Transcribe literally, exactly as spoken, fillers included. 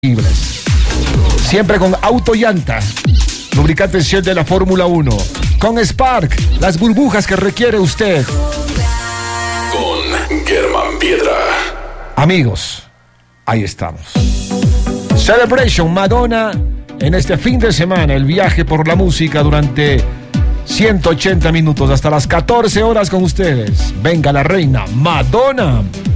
Siempre con Autollanta, lubricante Shell de la Fórmula uno. Con Spark, las burbujas que requiere usted. Con Germán Piedra. Amigos, ahí estamos. Celebration, Madonna, en este fin de semana, el viaje por la música durante ciento ochenta minutos, hasta las catorce horas con ustedes. Venga la reina, Madonna.